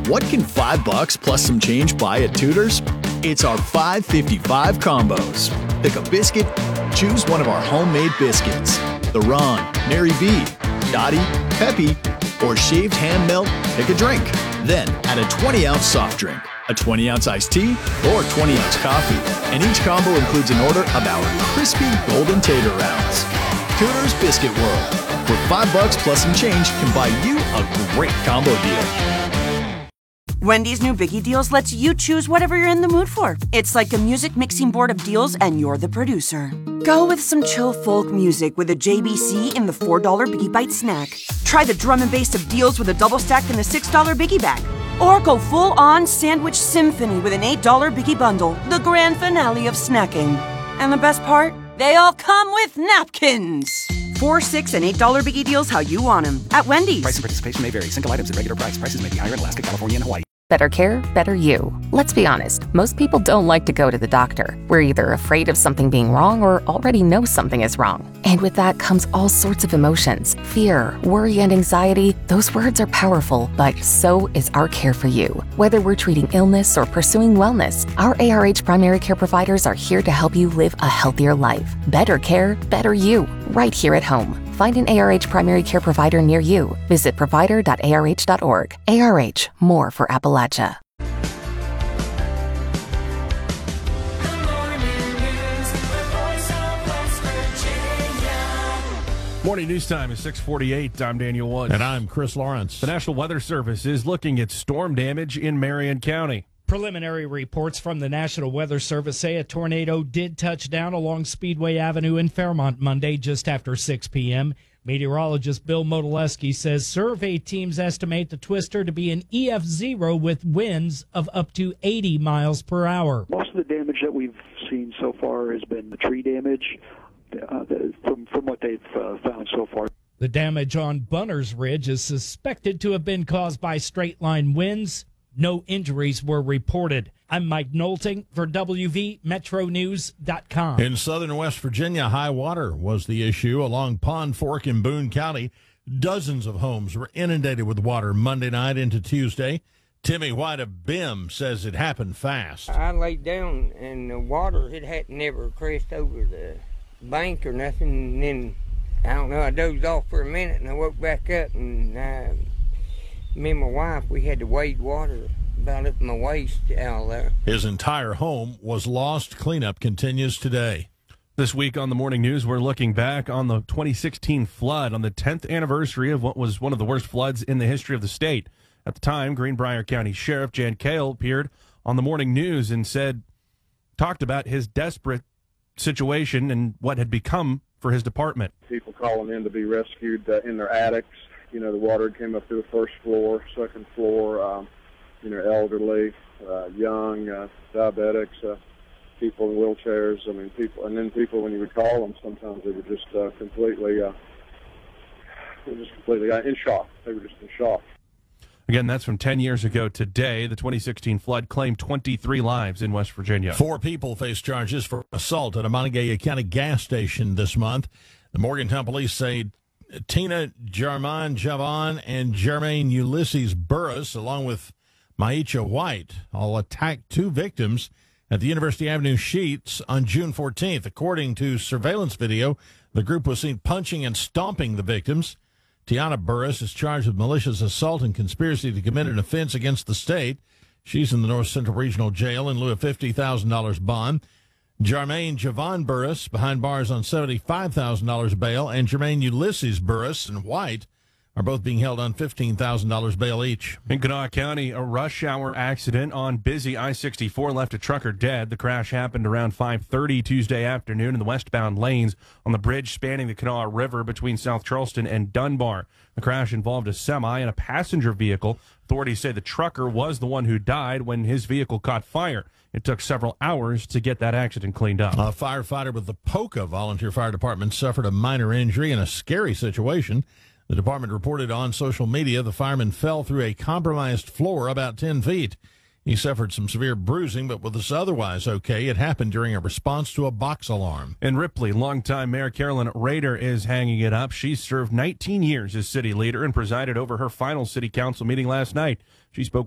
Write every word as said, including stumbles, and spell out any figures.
What can five bucks plus some change buy at Tudor's? It's our five fifty-five combos. Pick a biscuit, choose one of our homemade biscuits. The Ron, Mary B, Dottie, Peppy, or shaved ham melt, pick a drink. Then add a twenty ounce soft drink, a twenty ounce iced tea, or twenty ounce coffee. And each combo includes an order of our crispy golden tater rounds. Tudor's Biscuit World, where five bucks plus some change can buy you a great combo deal. Wendy's new Biggie Deals lets you choose whatever you're in the mood for. It's like a music mixing board of deals, and you're the producer. Go with some chill folk music with a J B C in the four dollar Biggie Bite snack. Try the drum and bass of deals with a double stack in the six dollar Biggie Bag. Or go full-on sandwich symphony with an eight dollar Biggie Bundle, the grand finale of snacking. And the best part? They all come with napkins. Four, six, and eight dollar Biggie Deals how you want them at Wendy's. Price and participation may vary. Single items at regular price. Prices may be higher in Alaska, California, and Hawaii. Better care, better you. Let's be honest, most people don't like to go to the doctor. We're either afraid of something being wrong or already know something is wrong. And with that comes all sorts of emotions. Fear, worry, and anxiety. Those words are powerful, but so is our care for you. Whether we're treating illness or pursuing wellness, our A R H primary care providers are here to help you live a healthier life. Better care, better you, right here at home. Find an A R H primary care provider near you. Visit provider dot A R H dot org. A R H, more for Appalachia. Morning news time is six forty-eight. I'm Daniel Woods. And I'm Chris Lawrence. The National Weather Service is looking at storm damage in Marion County. Preliminary reports from the National Weather Service say a tornado did touch down along Speedway Avenue in Fairmont Monday just after six p.m. Meteorologist Bill Modolewski says survey teams estimate the twister to be an E F zero with winds of up to eighty miles per hour. Most of the damage that we've seen so far has been the tree damage uh, the, from, from what they've uh, found so far. The damage on Bunner's Ridge is suspected to have been caused by straight-line winds. No injuries were reported. I'm Mike Knowlting for W V Metro News dot com. In southern West Virginia, high water was the issue along Pond Fork in Boone County. Dozens of homes were inundated with water Monday night into Tuesday. Timmy White of B I M says it happened fast. I laid down and the water, it had never crashed over the bank or nothing. And then, I don't know, I dozed off for a minute and I woke back up and I... Me and my wife, we had to wade water about up my waist out there. His entire home was lost. Cleanup continues today. This week on the Morning News, we're looking back on the twenty sixteen flood, on the tenth anniversary of what was one of the worst floods in the history of the state. At the time, Greenbrier County Sheriff Jan Kale appeared on the Morning News and said, talked about his desperate situation and what had become for his department. People calling in to be rescued uh, in their attics. You know, the water came up through the first floor, second floor, um, you know, elderly, uh, young, uh, diabetics, uh, people in wheelchairs. I mean, people, and then people, when you would call them, sometimes they were just uh, completely, uh, they were just completely uh, in shock. They were just in shock. Again, that's from ten years ago today. The twenty sixteen flood claimed twenty-three lives in West Virginia. Four people face charges for assault at a Montague County gas station this month. The Morgantown police say Tina Jarman Javan and Jermaine Ulysses Burris, along with Maicha White, all attacked two victims at the University Avenue Sheets on June fourteenth. According to surveillance video, the group was seen punching and stomping the victims. Tiana Burris is charged with malicious assault and conspiracy to commit an offense against the state. She's in the North Central Regional Jail in lieu of fifty thousand dollars bond. Jermaine Javon Burris behind bars on seventy-five thousand dollars bail, and Jermaine Ulysses Burris and White are both being held on fifteen thousand dollars bail each. In Kanawha County, a rush hour accident on busy I sixty-four left a trucker dead. The crash happened around five thirty Tuesday afternoon in the westbound lanes on the bridge spanning the Kanawha River between South Charleston and Dunbar. The crash involved a semi and a passenger vehicle. Authorities say the trucker was the one who died when his vehicle caught fire. It took several hours to get that accident cleaned up. A firefighter with the Polka Volunteer Fire Department suffered a minor injury in a scary situation. The department reported on social media the fireman fell through a compromised floor about ten feet. He suffered some severe bruising, but was otherwise okay. It happened during a response to a box alarm. In Ripley, longtime Mayor Carolyn Rader is hanging it up. She served nineteen years as city leader and presided over her final city council meeting last night. She spoke